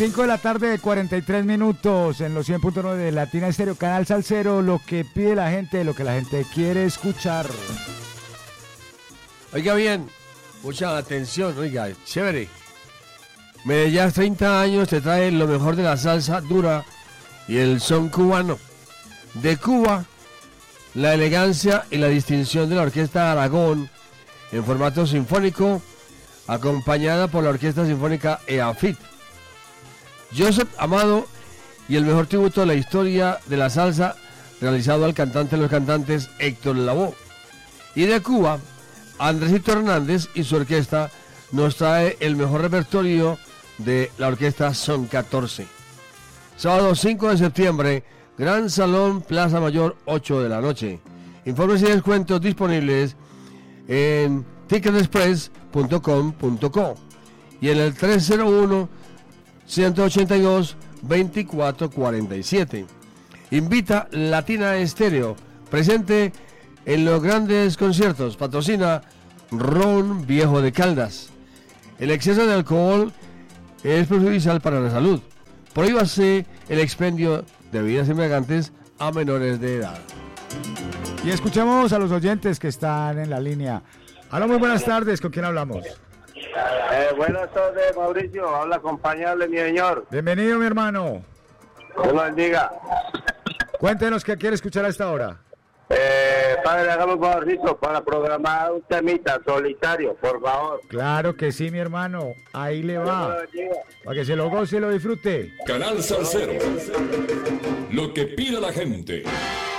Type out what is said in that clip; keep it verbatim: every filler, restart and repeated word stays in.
cinco de la tarde, cuarenta y tres minutos en los cien punto nueve de Latina Estéreo, Canal Salsero, lo que pide la gente, lo que la gente quiere escuchar. Oiga bien, mucha atención, oiga, chévere. Medellín, treinta años, te trae lo mejor de la salsa dura y el son cubano. De Cuba, la elegancia y la distinción de la Orquesta Aragón en formato sinfónico, acompañada por la Orquesta Sinfónica EAFIT. Joseph Amado y el mejor tributo de la historia de la salsa realizado al cantante de los cantantes Héctor Lavoe. Y de Cuba, Andresito Hernández y su orquesta nos trae el mejor repertorio de la orquesta Son catorce. Sábado cinco de septiembre, Gran Salón Plaza Mayor, ocho de la noche. Informes y descuentos disponibles en ticket express punto com punto co y en el tres cero uno, ciento ochenta y dos, veinticuatro cuarenta y siete. Invita Latina Estéreo, presente en los grandes conciertos. Patrocina Ron Viejo de Caldas. El exceso de alcohol es perjudicial para la salud. Prohíbase el expendio de bebidas embriagantes a menores de edad. Y escuchemos a los oyentes que están en la línea. Hola, muy buenas tardes. ¿Con quién hablamos? Eh, buenas tardes, Mauricio. Habla acompañarle, mi señor. Bienvenido, mi hermano. Dios lo bendiga. Cuéntenos qué quiere escuchar a esta hora. Eh, padre, hagamos un favorcito para programar un temita solitario, por favor. Claro que sí, mi hermano. Ahí le va. Para que se lo goce y lo disfrute. Canal Salsero. Lo que pide la gente.